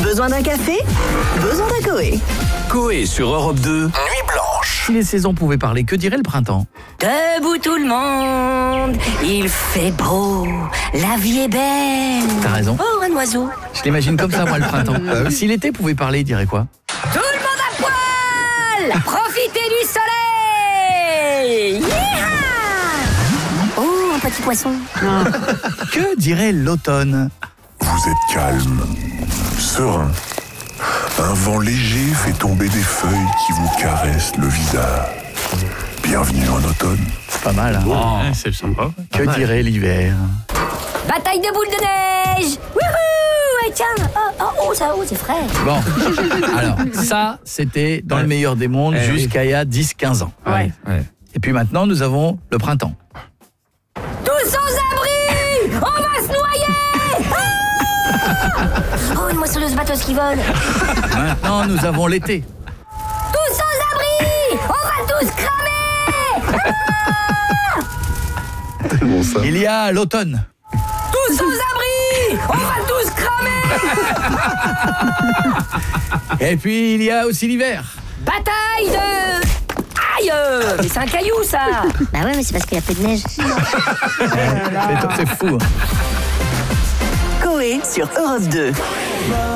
Besoin d'un café? Besoin d'un Coé. Coé sur Europe 2, Nuit Blanche. Si les saisons pouvaient parler, que dirait le printemps? Debout tout le monde, il fait beau, la vie est belle. T'as raison. Oh, un oiseau. Je l'imagine comme ça, moi, le printemps. Si l'été pouvait parler, il dirait quoi? Tout le monde à poil. Profitez du soleil. Yeah. Oh, un petit poisson. Que dirait l'automne? Vous êtes calme, serein. Un vent léger fait tomber des feuilles qui vous caressent le visage. Bienvenue en automne. C'est pas mal, hein? Ouais, c'est sympa. Que dirait l'hiver? Bataille de boules de neige. Wouhou. Et tiens, c'est frais. Bon, alors, ça, c'était dans le meilleur des mondes jusqu'à il y a 10-15 ans. Ouais. Et puis maintenant, nous avons le printemps. Tous sans abri. On va se noyer. Oh, une moissonneuse batteuse qui vole. Maintenant, nous avons l'été. Tous sans abri. On va tous cramer. Bon, ça. Il y a l'automne. Tous sans abri. On va tous cramer. Et puis, il y a aussi l'hiver. Bataille de... Aïe. Mais c'est un caillou, ça. Bah ouais, mais c'est parce qu'il y a peu de neige. C'est fou. Coé sur Europe 2.